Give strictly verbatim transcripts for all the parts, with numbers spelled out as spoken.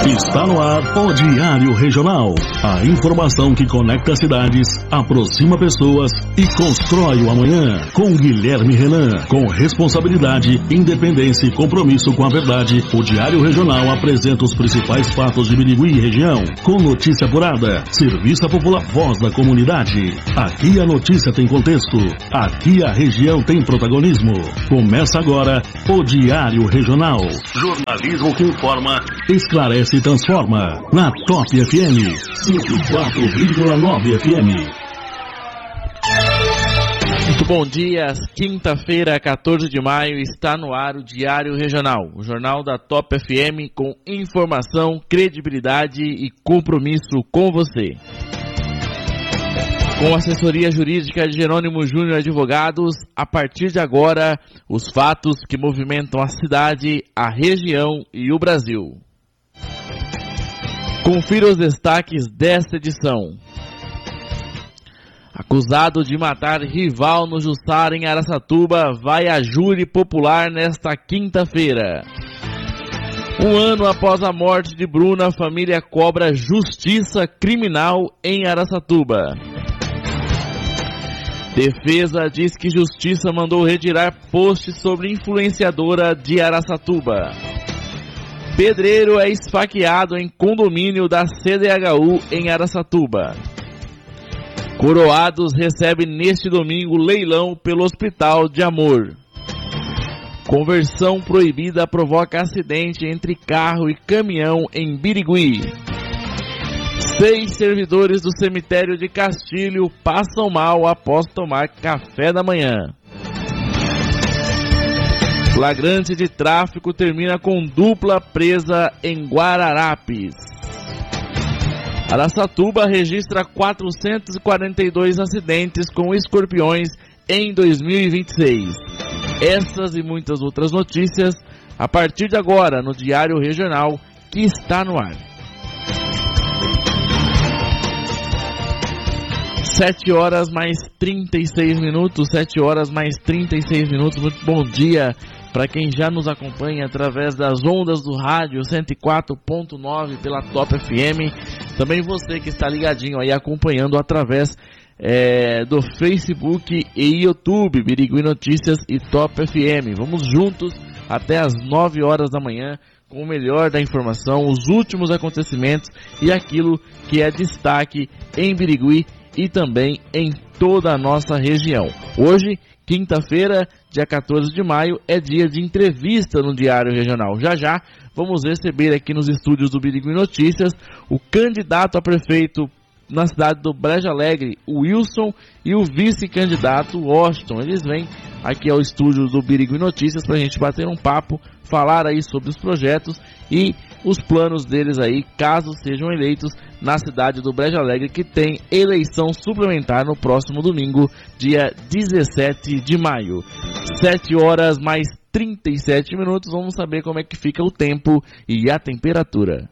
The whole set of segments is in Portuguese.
Está no ar o Diário Regional. A informação que conecta cidades, aproxima pessoas e constrói o amanhã. Com Guilherme Renan. Com responsabilidade, independência e compromisso com a verdade, o Diário Regional apresenta os principais fatos de Birigui e região. Com notícia apurada, serviço à popular, voz da comunidade. Aqui a notícia tem contexto. Aqui a região tem protagonismo. Começa agora o Diário Regional. Jornalismo que informa, esclarece e transforma. Na Top F M, cinquenta e quatro vírgula nove F M. Muito bom dia, quinta-feira, quatorze de maio, está no ar o Diário Regional, o jornal da Top F M com informação, credibilidade e compromisso com você. Com assessoria jurídica de Jerônimo Júnior Advogados, a partir de agora, os fatos que movimentam a cidade, a região e o Brasil. Confira os destaques desta edição. Acusado de matar rival no Jussara em Araçatuba, vai a júri popular nesta quinta-feira. Um ano após a morte de Bruna, a família cobra justiça criminal em Araçatuba. Defesa diz que justiça mandou retirar post sobre influenciadora de Araçatuba. Pedreiro é esfaqueado em condomínio da C D H U em Araçatuba. Coroados recebe neste domingo leilão pelo Hospital de Amor. Conversão proibida provoca acidente entre carro e caminhão em Birigui. Seis servidores do cemitério de Castilho passam mal após tomar café da manhã. Flagrante de tráfico termina com dupla presa em Guararapes. Araçatuba registra quatrocentos e quarenta e dois acidentes com escorpiões em dois mil e vinte e seis. Essas e muitas outras notícias a partir de agora no Diário Regional, que está no ar. Sete horas mais trinta e seis minutos, sete horas mais trinta e seis minutos, muito bom dia para quem já nos acompanha através das ondas do rádio cento e quatro ponto nove pela Top F M, também você que está ligadinho aí acompanhando através é, do Facebook e YouTube, Birigui Notícias e Top F M. Vamos juntos até as nove horas da manhã com o melhor da informação, os últimos acontecimentos e aquilo que é destaque em Birigui e também em toda a nossa região. Hoje, quinta-feira, dia quatorze de maio, é dia de entrevista no Diário Regional. Já já vamos receber aqui nos estúdios do Birigui Notícias o candidato a prefeito na cidade do Brejo Alegre, o Wilson, e o vice-candidato Washington. Eles vêm aqui ao estúdio do Birigui Notícias para a gente bater um papo, falar aí sobre os projetos e os planos deles aí, caso sejam eleitos na cidade do Brejo Alegre, que tem eleição suplementar no próximo domingo, dia dezessete de maio. sete horas mais trinta e sete minutos, vamos saber como é que fica o tempo e a temperatura.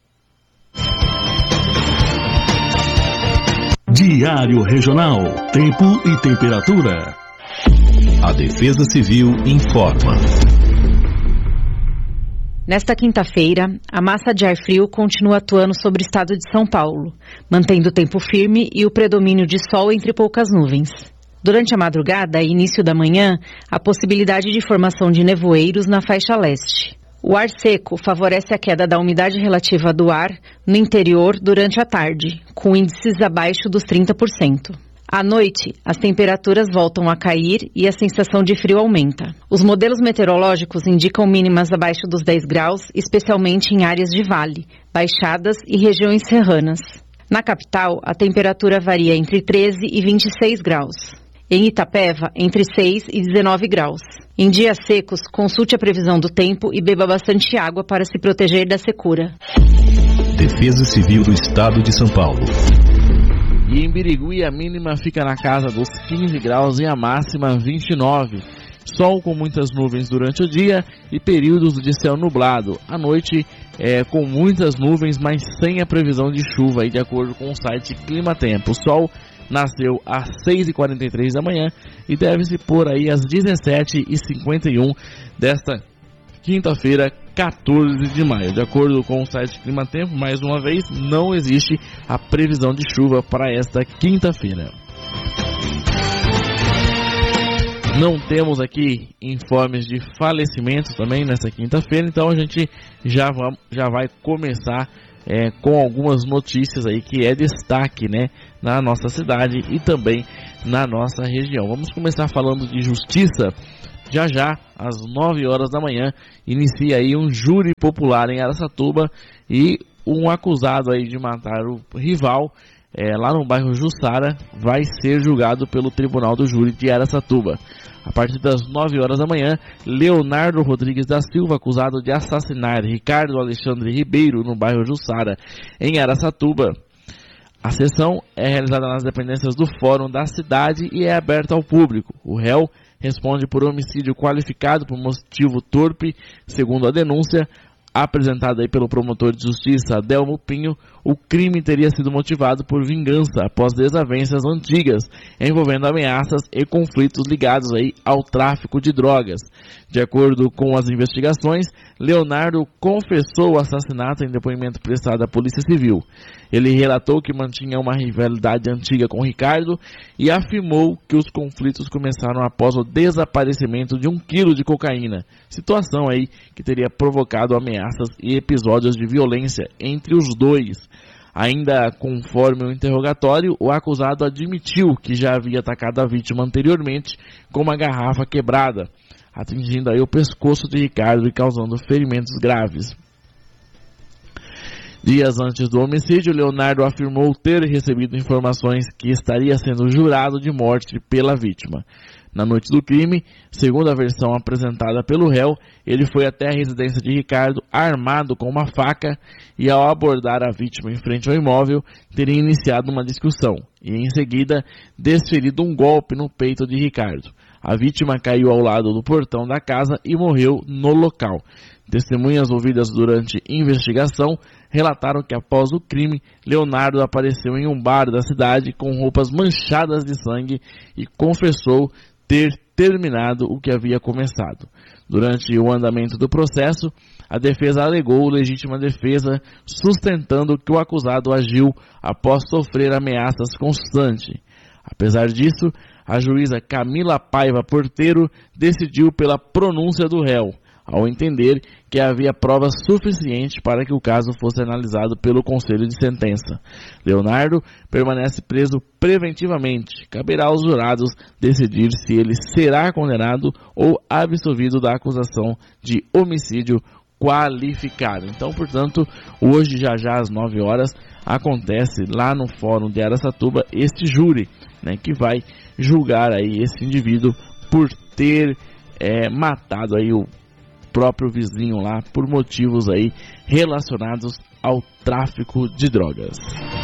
Diário Regional, tempo e temperatura. A Defesa Civil informa. Nesta quinta-feira, a massa de ar frio continua atuando sobre o estado de São Paulo, mantendo o tempo firme e o predomínio de sol entre poucas nuvens. Durante a madrugada e início da manhã, a possibilidade de formação de nevoeiros na faixa leste. O ar seco favorece a queda da umidade relativa do ar no interior durante a tarde, com índices abaixo dos trinta por cento. À noite, as temperaturas voltam a cair e a sensação de frio aumenta. Os modelos meteorológicos indicam mínimas abaixo dos dez graus, especialmente em áreas de vale, baixadas e regiões serranas. Na capital, a temperatura varia entre treze e vinte e seis graus. Em Itapeva, entre seis e dezenove graus. Em dias secos, consulte a previsão do tempo e beba bastante água para se proteger da secura. Defesa Civil do Estado de São Paulo. E em Birigui a mínima fica na casa dos quinze graus e a máxima vinte e nove. Sol com muitas nuvens durante o dia e períodos de céu nublado. À noite é, com muitas nuvens, mas sem a previsão de chuva, aí, de acordo com o site Climatempo. O sol nasceu às seis e quarenta e três da manhã e deve se pôr aí às dezessete e cinquenta e um desta quinta-feira, quatorze de maio. De acordo com o site Clima Tempo, mais uma vez, não existe a previsão de chuva para esta quinta-feira. Não temos aqui informes de falecimentos também nessa quinta-feira, então a gente já vai, já vai começar é, com algumas notícias aí que é destaque, né, na nossa cidade e também na nossa região. Vamos começar falando de justiça. Já já, às nove horas da manhã, inicia aí um júri popular em Araçatuba e um acusado aí de matar o rival É, lá no bairro Jussara, vai ser julgado pelo Tribunal do Júri de Araçatuba. A partir das nove horas da manhã, Leonardo Rodrigues da Silva, acusado de assassinar Ricardo Alexandre Ribeiro no bairro Jussara, em Araçatuba. A sessão é realizada nas dependências do Fórum da cidade e é aberta ao público. O réu responde por homicídio qualificado por motivo torpe, segundo a denúncia apresentada aí pelo promotor de justiça Adelmo Pinho. O crime teria sido motivado por vingança após desavenças antigas envolvendo ameaças e conflitos ligados aí ao tráfico de drogas. De acordo com as investigações, Leonardo confessou o assassinato em depoimento prestado à Polícia Civil. Ele relatou que mantinha uma rivalidade antiga com Ricardo e afirmou que os conflitos começaram após o desaparecimento de um quilo de cocaína, situação aí que teria provocado ameaças e episódios de violência entre os dois. Ainda conforme o interrogatório, o acusado admitiu que já havia atacado a vítima anteriormente com uma garrafa quebrada, atingindo aí o pescoço de Ricardo e causando ferimentos graves. Dias antes do homicídio, Leonardo afirmou ter recebido informações que estaria sendo jurado de morte pela vítima. Na noite do crime, segundo a versão apresentada pelo réu, ele foi até a residência de Ricardo armado com uma faca e, ao abordar a vítima em frente ao imóvel, teria iniciado uma discussão e, em seguida, desferido um golpe no peito de Ricardo. A vítima caiu ao lado do portão da casa e morreu no local. Testemunhas ouvidas durante investigação relataram que após o crime, Leonardo apareceu em um bar da cidade com roupas manchadas de sangue e confessou ter terminado o que havia começado. Durante o andamento do processo, a defesa alegou legítima defesa, sustentando que o acusado agiu após sofrer ameaças constantes. Apesar disso, a juíza Camila Paiva Porteiro decidiu pela pronúncia do réu, ao entender que havia prova suficiente para que o caso fosse analisado pelo Conselho de Sentença. Leonardo permanece preso preventivamente. Caberá aos jurados decidir se ele será condenado ou absolvido da acusação de homicídio qualificado. Então, portanto, hoje, já já às nove horas, acontece lá no Fórum de Araçatuba este júri, né, que vai julgar aí esse indivíduo por ter é, matado aí o próprio vizinho lá por motivos aí relacionados ao tráfico de drogas.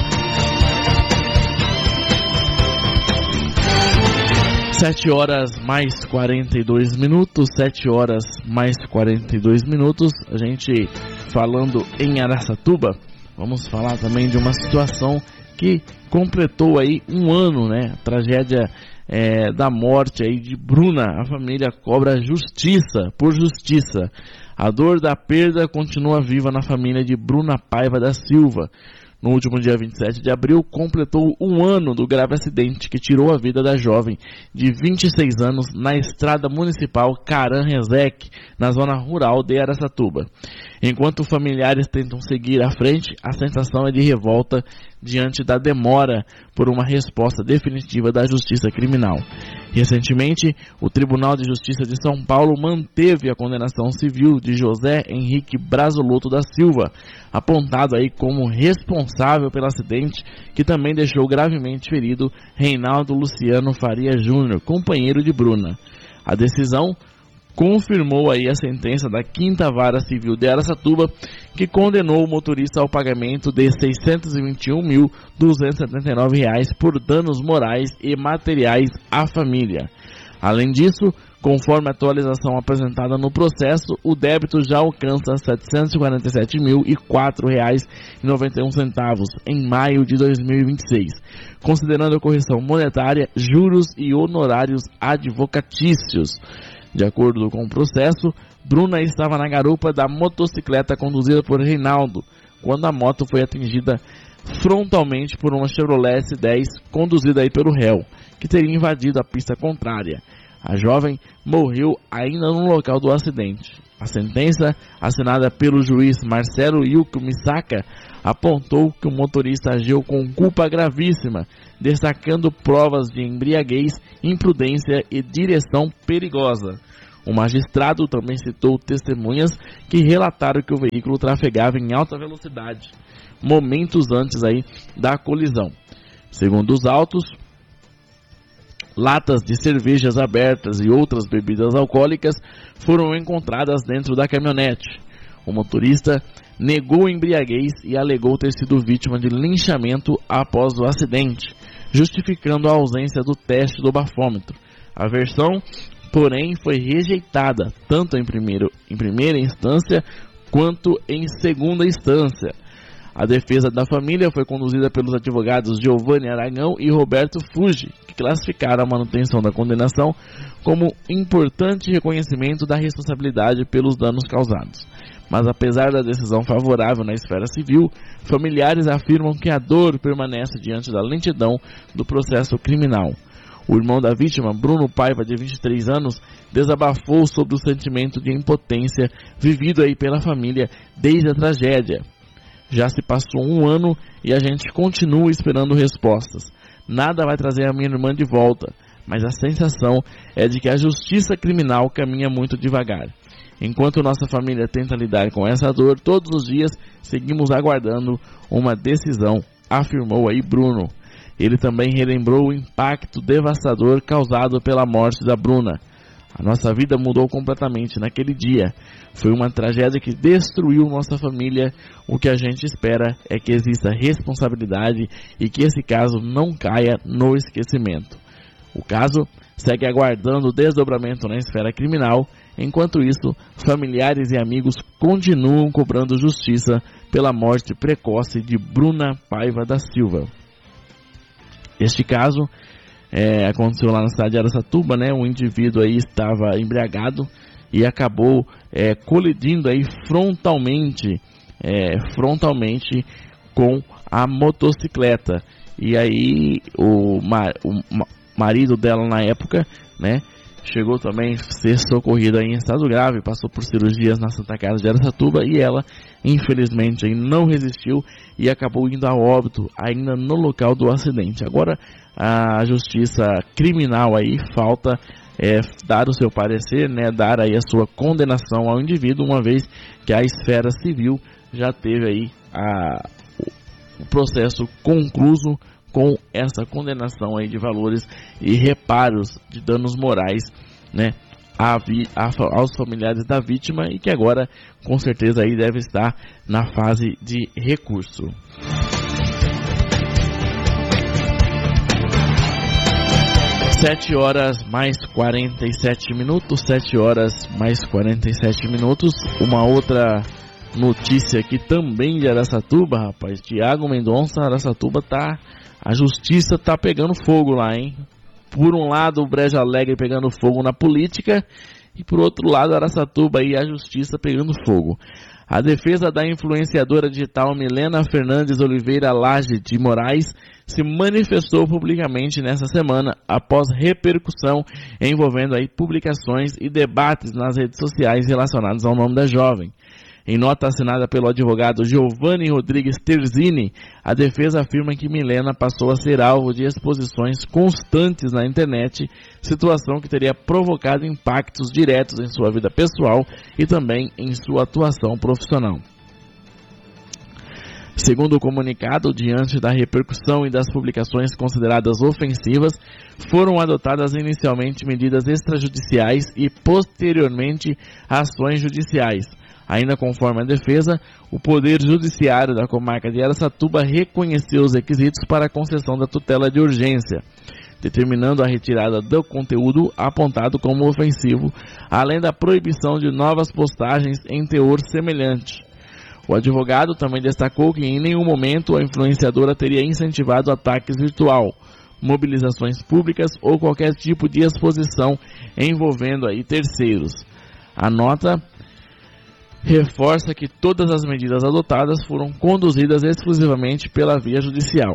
Sete horas mais quarenta e dois minutos, sete horas mais quarenta e dois minutos, a gente falando em Araçatuba, vamos falar também de uma situação que completou aí um ano, né, a tragédia É, da morte aí de Bruna. A família cobra justiça por justiça. A dor da perda continua viva na família de Bruna Paiva da Silva. No último dia vinte e sete de abril, completou um ano do grave acidente que tirou a vida da jovem de vinte e seis anos na estrada municipal Caran-Rezec, na zona rural de Araçatuba. Enquanto familiares tentam seguir à frente, a sensação é de revolta diante da demora por uma resposta definitiva da Justiça Criminal. Recentemente, o Tribunal de Justiça de São Paulo manteve a condenação civil de José Henrique Brasolotto da Silva, apontado aí como responsável pelo acidente, que também deixou gravemente ferido Reinaldo Luciano Faria Júnior, companheiro de Bruna. A decisão confirmou aí a sentença da quinta Vara Civil de Araçatuba, que condenou o motorista ao pagamento de seiscentos e vinte e um mil, duzentos e setenta e nove reais por danos morais e materiais à família. Além disso, conforme a atualização apresentada no processo, o débito já alcança setecentos e quarenta e sete mil e quatro reais e noventa e um centavos em maio de dois mil e vinte e seis, considerando a correção monetária, juros e honorários advocatícios. De acordo com o processo, Bruna estava na garupa da motocicleta conduzida por Reinaldo, quando a moto foi atingida frontalmente por uma Chevrolet S dez conduzida aí pelo réu, que teria invadido a pista contrária. A jovem morreu ainda no local do acidente. A sentença, assinada pelo juiz Marcelo Yukio Misaka, apontou que o motorista agiu com culpa gravíssima, destacando provas de embriaguez, imprudência e direção perigosa. O magistrado também citou testemunhas que relataram que o veículo trafegava em alta velocidade, momentos antes aí da colisão. Segundo os autos, latas de cervejas abertas e outras bebidas alcoólicas foram encontradas dentro da caminhonete. O motorista negou embriaguez e alegou ter sido vítima de linchamento após o acidente, justificando a ausência do teste do bafômetro. A versão, porém, foi rejeitada tanto em, primeiro, em primeira instância quanto em segunda instância. A defesa da família foi conduzida pelos advogados Giovanni Aragão e Roberto Fuji, que classificaram a manutenção da condenação como importante reconhecimento da responsabilidade pelos danos causados. Mas apesar da decisão favorável na esfera civil, familiares afirmam que a dor permanece diante da lentidão do processo criminal. O irmão da vítima, Bruno Paiva, de vinte e três anos, desabafou sobre o sentimento de impotência vivido aí pela família desde a tragédia. Já se passou um ano e a gente continua esperando respostas. Nada vai trazer a minha irmã de volta, mas a sensação é de que a justiça criminal caminha muito devagar. Enquanto nossa família tenta lidar com essa dor, todos os dias seguimos aguardando uma decisão, afirmou aí Bruno. Ele também relembrou o impacto devastador causado pela morte da Bruna. A nossa vida mudou completamente naquele dia. Foi uma tragédia que destruiu nossa família. O que a gente espera é que exista responsabilidade e que esse caso não caia no esquecimento. O caso segue aguardando o desdobramento na esfera criminal. Enquanto isso, familiares e amigos continuam cobrando justiça pela morte precoce de Bruna Paiva da Silva. Este caso é, aconteceu lá na cidade de Araçatuba, né? Um indivíduo aí estava embriagado e acabou é, colidindo aí frontalmente, é, frontalmente com a motocicleta. E aí o, mar, o marido dela na época, né? Chegou também a ser socorrido aí em estado grave, passou por cirurgias na Santa Casa de Araçatuba e ela, infelizmente, aí não resistiu e acabou indo a óbito ainda no local do acidente. Agora, a justiça criminal aí falta é, dar o seu parecer, né, dar aí a sua condenação ao indivíduo, uma vez que a esfera civil já teve aí a, o processo concluso com essa condenação aí de valores e reparos de danos morais, né, a vi, a, aos familiares da vítima e que agora com certeza aí deve estar na fase de recurso. sete horas mais quarenta e sete minutos, sete horas mais quarenta e sete minutos. Uma outra notícia aqui também de Araçatuba, rapaz. Tiago Mendonça, Araçatuba tá... A justiça tá pegando fogo lá, hein? Por um lado, o Brejo Alegre pegando fogo na política e por outro lado, Araçatuba e a justiça pegando fogo. A defesa da influenciadora digital Milena Fernandes Oliveira Lage de Moraes se manifestou publicamente nessa semana após repercussão envolvendo aí publicações e debates nas redes sociais relacionados ao nome da jovem. Em nota assinada pelo advogado Giovanni Rodrigues Terzini, a defesa afirma que Milena passou a ser alvo de exposições constantes na internet, situação que teria provocado impactos diretos em sua vida pessoal e também em sua atuação profissional. Segundo o comunicado, diante da repercussão e das publicações consideradas ofensivas, foram adotadas inicialmente medidas extrajudiciais e posteriormente ações judiciais. Ainda conforme a defesa, o Poder Judiciário da comarca de Araçatuba reconheceu os requisitos para a concessão da tutela de urgência, determinando a retirada do conteúdo apontado como ofensivo, além da proibição de novas postagens em teor semelhante. O advogado também destacou que em nenhum momento a influenciadora teria incentivado ataques virtual, mobilizações públicas ou qualquer tipo de exposição envolvendo aí terceiros. A nota reforça que todas as medidas adotadas foram conduzidas exclusivamente pela via judicial.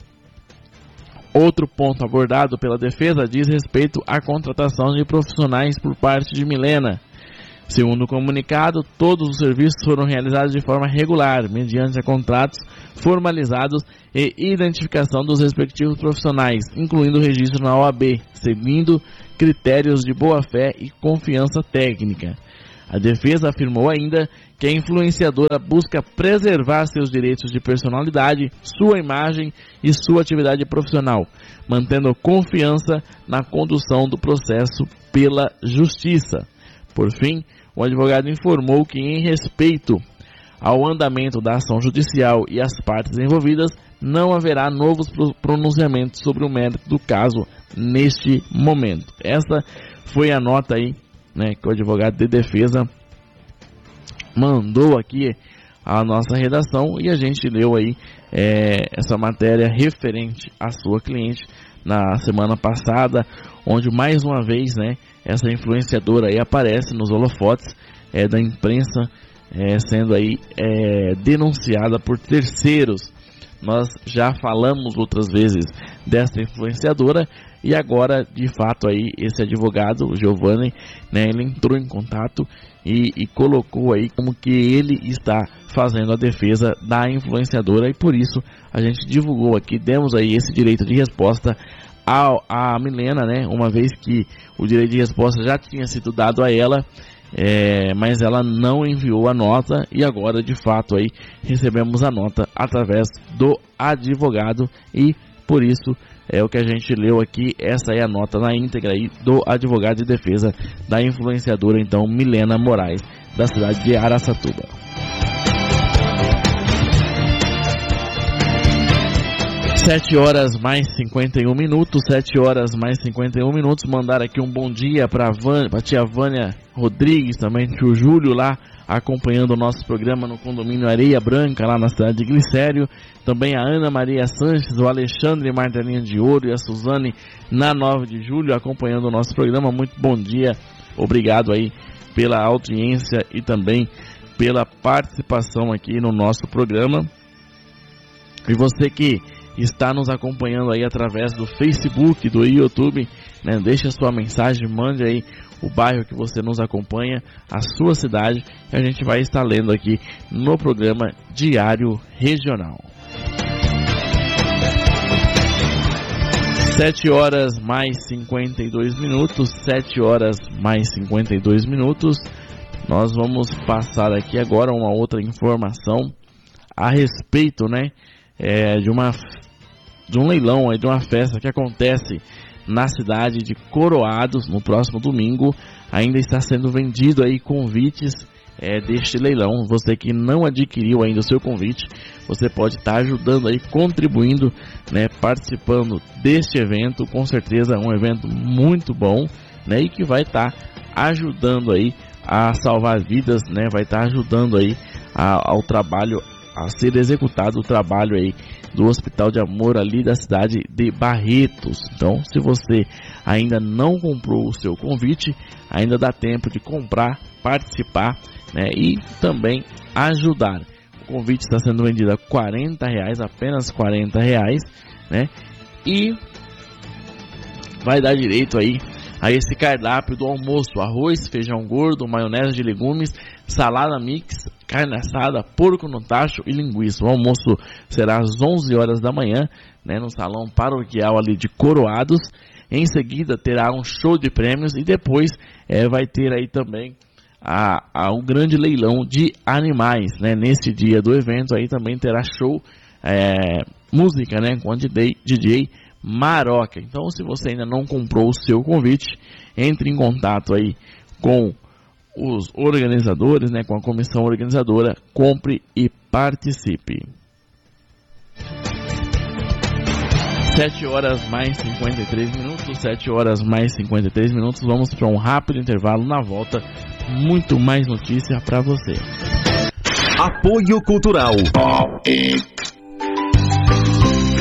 Outro ponto abordado pela defesa diz respeito à contratação de profissionais por parte de Milena. Segundo o comunicado, todos os serviços foram realizados de forma regular, mediante contratos formalizados e identificação dos respectivos profissionais, incluindo o registro na O A B, seguindo critérios de boa-fé e confiança técnica. A defesa afirmou ainda que a influenciadora busca preservar seus direitos de personalidade, sua imagem e sua atividade profissional, mantendo confiança na condução do processo pela justiça. Por fim, o advogado informou que, em respeito ao andamento da ação judicial e às partes envolvidas, não haverá novos pronunciamentos sobre o mérito do caso neste momento. Essa foi a nota aí, né, que o advogado de defesa mandou aqui à nossa redação, e a gente leu aí é, essa matéria referente à sua cliente na semana passada, onde mais uma vez, né, essa influenciadora aí aparece nos holofotes é, da imprensa, é, sendo aí é, denunciada por terceiros. Nós já falamos outras vezes dessa influenciadora, e agora, de fato, aí esse advogado, o Giovanni, né, ele entrou em contato e, e colocou aí como que ele está fazendo a defesa da influenciadora, e por isso a gente divulgou aqui, demos aí esse direito de resposta à, à Milena, né, uma vez que o direito de resposta já tinha sido dado a ela, é, mas ela não enviou a nota, e agora, de fato, aí recebemos a nota através do advogado, e por isso é o que a gente leu aqui. Essa é a nota na íntegra aí do advogado de defesa da influenciadora, então, Milena Moraes, da cidade de Araçatuba. sete horas mais cinquenta e um minutos, sete horas mais cinquenta e um minutos. Mandar aqui um bom dia para a tia Vânia Rodrigues, também tio Júlio lá acompanhando o nosso programa no condomínio Areia Branca, lá na cidade de Glicério. Também a Ana Maria Sanches, o Alexandre Martelinha de Ouro e a Suzane na nove de julho acompanhando o nosso programa. Muito bom dia, obrigado aí pela audiência e também pela participação aqui no nosso programa. E você que está nos acompanhando aí através do Facebook, do YouTube, né, deixe a sua mensagem, mande aí o bairro que você nos acompanha, a sua cidade, que a gente vai estar lendo aqui no programa Diário Regional. sete horas mais cinquenta e dois minutos, sete horas mais cinquenta e dois minutos. Nós vamos passar aqui agora uma outra informação a respeito, né, é, de uma de um leilão, de uma festa que acontece na cidade de Coroados no próximo domingo. Ainda está sendo vendido aí convites é, deste leilão. Você que não adquiriu ainda o seu convite, você pode estar ajudando aí, contribuindo, né, participando deste evento. Com certeza é um evento muito bom, né, e que vai estar ajudando aí a salvar vidas, né, vai estar ajudando aí a, ao trabalho, a ser executado o trabalho aí do Hospital de Amor ali da cidade de Barretos. Então, se você ainda não comprou o seu convite, ainda dá tempo de comprar, participar, né, e também ajudar. O convite está sendo vendido a quarenta reais, apenas quarenta reais, né, e vai dar direito aí a esse cardápio do almoço: arroz, feijão gordo, maionese de legumes, salada mix, carne assada, porco no tacho e linguiça. O almoço será às onze horas da manhã, né, no salão paroquial ali de Coroados. Em seguida terá um show de prêmios e depois é, vai ter aí também a, a, um grande leilão de animais, né? Nesse dia do evento aí também terá show, é, música, né, com o D J Maroca. Então, se você ainda não comprou o seu convite, entre em contato aí com os organizadores, né, com a comissão organizadora, compre e participe. sete horas mais cinquenta e três minutos, sete horas mais cinquenta e três minutos, vamos para um rápido intervalo. Na volta, muito mais notícia para você. Apoio Cultural.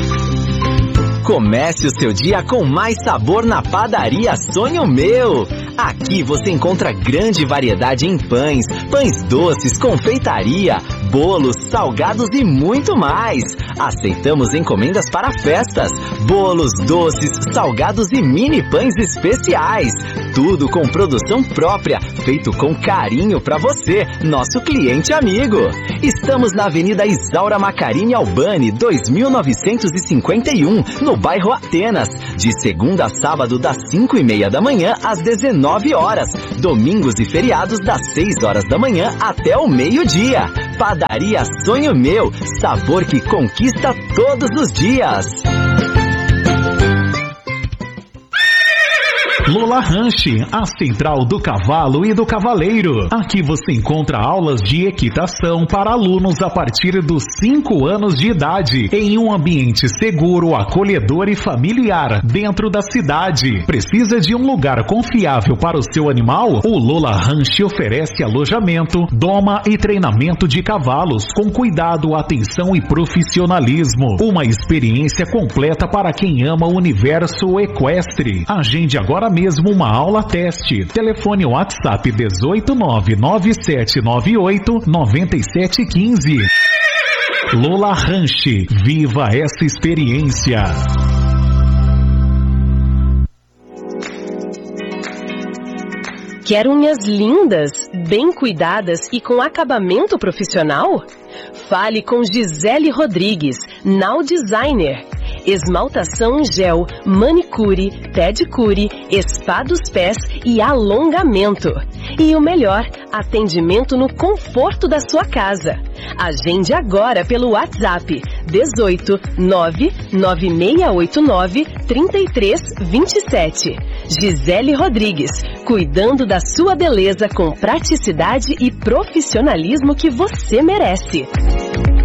Comece o seu dia com mais sabor na Padaria Sonho Meu. Aqui você encontra grande variedade em pães, pães doces, confeitaria, bolos, salgados e muito mais. Aceitamos encomendas para festas, bolos, doces, salgados e mini pães especiais. Tudo com produção própria, feito com carinho para você, nosso cliente amigo. Estamos na Avenida Isaura Macarini Albani, dois mil novecentos e cinquenta e um, no bairro Atenas. De segunda a sábado, das cinco e meia da manhã às dezenove horas. Domingos e feriados, das seis horas da manhã até o meio-dia. Padaria Sonho Meu, sabor que conquista todos os dias. Lola Ranch, a central do cavalo e do cavaleiro. Aqui você encontra aulas de equitação para alunos a partir dos cinco anos de idade, em um ambiente seguro, acolhedor e familiar, dentro da cidade. Precisa de um lugar confiável para o seu animal? O Lola Ranch oferece alojamento, doma e treinamento de cavalos, com cuidado, atenção e profissionalismo. Uma experiência completa para quem ama o universo equestre. Agende agora mesmo uma aula teste. Telefone WhatsApp dezoito nove nove sete nove oito nove sete um cinco. Lola Ranch, viva essa experiência. Quer unhas lindas, bem cuidadas e com acabamento profissional? Fale com Gisele Rodrigues, Now Designer. Esmaltação em gel, manicure, pedicure, spa dos pés e alongamento. E o melhor, atendimento no conforto da sua casa. Agende agora pelo WhatsApp dezoito nove nove seis oito nove três três dois sete. Gisele Rodrigues, cuidando da sua beleza com praticidade e profissionalismo que você merece.